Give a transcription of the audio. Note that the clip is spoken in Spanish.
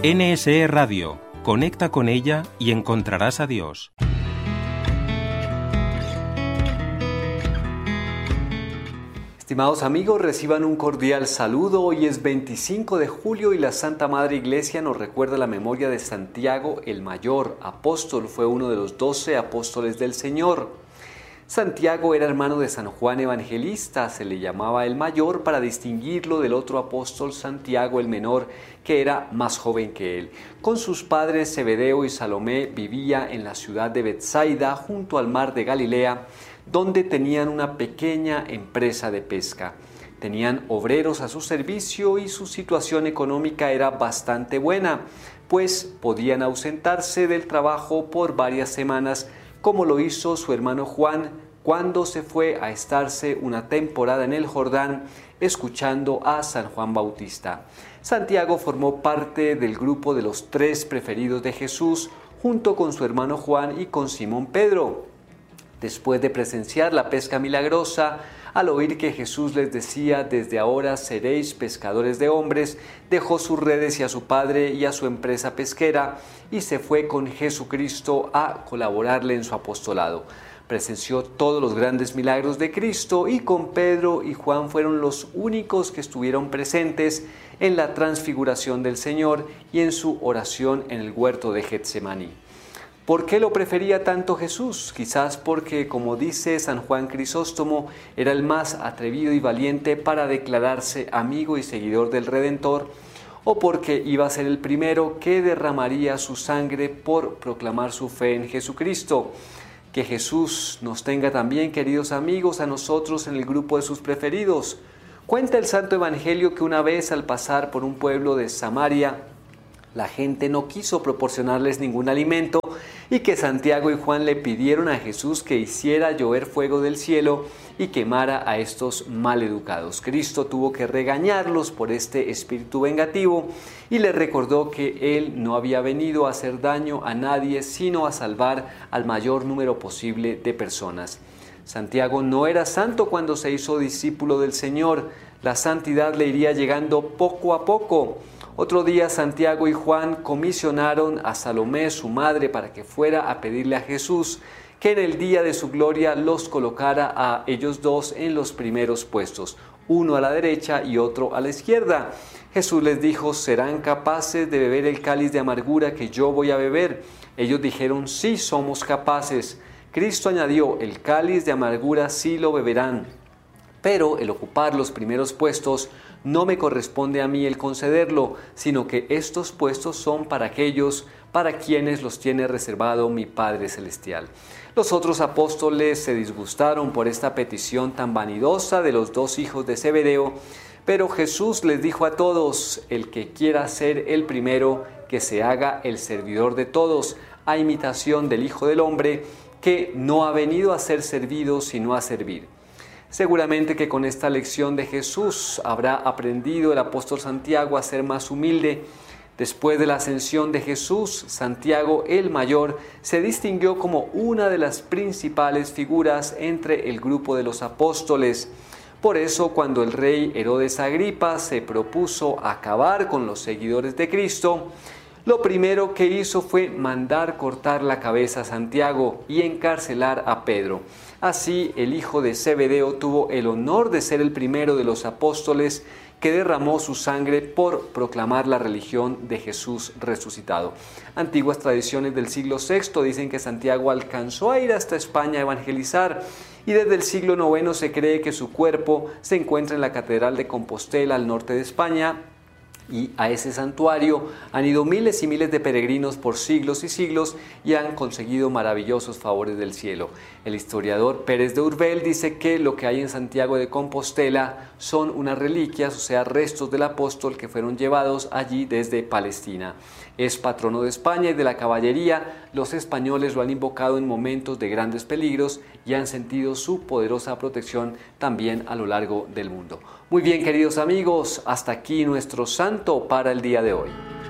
NSE Radio. Conecta con ella y encontrarás a Dios. Estimados amigos, reciban un cordial saludo. Hoy es 25 de julio y la Santa Madre Iglesia nos recuerda la memoria de Santiago el Mayor, apóstol, fue uno de los 12 apóstoles del Señor. Santiago era hermano de San Juan Evangelista, se le llamaba el Mayor para distinguirlo del otro apóstol Santiago el Menor, que era más joven que él. Con sus padres Zebedeo y Salomé vivía en la ciudad de Betsaida, junto al mar de Galilea, donde tenían una pequeña empresa de pesca. Tenían obreros a su servicio y su situación económica era bastante buena, pues podían ausentarse del trabajo por varias semanas, como lo hizo su hermano Juan cuando se fue a estarse una temporada en el Jordán escuchando a San Juan Bautista. Santiago formó parte del grupo de los 3 preferidos de Jesús, junto con su hermano Juan y con Simón Pedro. Después de presenciar la pesca milagrosa, al oír que Jesús les decía: desde ahora seréis pescadores de hombres, dejó sus redes y a su padre y a su empresa pesquera y se fue con Jesucristo a colaborarle en su apostolado. Presenció todos los grandes milagros de Cristo y con Pedro y Juan fueron los únicos que estuvieron presentes en la transfiguración del Señor y en su oración en el huerto de Getsemaní. ¿Por qué lo prefería tanto Jesús? Quizás porque, como dice San Juan Crisóstomo, era el más atrevido y valiente para declararse amigo y seguidor del Redentor, o porque iba a ser el primero que derramaría su sangre por proclamar su fe en Jesucristo. Que Jesús nos tenga también, queridos amigos, a nosotros en el grupo de sus preferidos. Cuenta el Santo Evangelio que una vez al pasar por un pueblo de Samaria, la gente no quiso proporcionarles ningún alimento y que Santiago y Juan le pidieron a Jesús que hiciera llover fuego del cielo y quemara a estos maleducados. Cristo tuvo que regañarlos por este espíritu vengativo y les recordó que Él no había venido a hacer daño a nadie, sino a salvar al mayor número posible de personas. Santiago no era santo cuando se hizo discípulo del Señor. La santidad le iría llegando poco a poco. Otro día Santiago y Juan comisionaron a Salomé, su madre, para que fuera a pedirle a Jesús que en el día de su gloria los colocara a ellos dos en los primeros puestos, uno a la derecha y otro a la izquierda. Jesús les dijo: ¿serán capaces de beber el cáliz de amargura que yo voy a beber? Ellos dijeron: sí, somos capaces. Cristo añadió: el cáliz de amargura sí lo beberán, pero el ocupar los primeros puestos no me corresponde a mí el concederlo, sino que estos puestos son para aquellos para quienes los tiene reservado mi Padre Celestial. Los otros apóstoles se disgustaron por esta petición tan vanidosa de los 2 hijos de Zebedeo, pero Jesús les dijo a todos: el que quiera ser el primero, que se haga el servidor de todos, a imitación del Hijo del Hombre, que no ha venido a ser servido, sino a servir. Seguramente que con esta lección de Jesús habrá aprendido el apóstol Santiago a ser más humilde. Después de la ascensión de Jesús, Santiago el Mayor se distinguió como una de las principales figuras entre el grupo de los apóstoles. Por eso, cuando el rey Herodes Agripa se propuso acabar con los seguidores de Cristo, lo primero que hizo fue mandar cortar la cabeza a Santiago y encarcelar a Pedro. Así, el hijo de Zebedeo tuvo el honor de ser el primero de los apóstoles que derramó su sangre por proclamar la religión de Jesús resucitado. Antiguas tradiciones del siglo VI dicen que Santiago alcanzó a ir hasta España a evangelizar y desde el siglo IX se cree que su cuerpo se encuentra en la Catedral de Compostela, al norte de España, y a ese santuario han ido miles y miles de peregrinos por siglos y siglos y han conseguido maravillosos favores del cielo. El historiador Pérez de Urbel dice que lo que hay en Santiago de Compostela son unas reliquias, o sea, restos del apóstol que fueron llevados allí desde Palestina. Es patrono de España y de la caballería. Los españoles lo han invocado en momentos de grandes peligros y han sentido su poderosa protección también a lo largo del mundo. Muy bien, queridos amigos, hasta aquí nuestro santo para el día de hoy.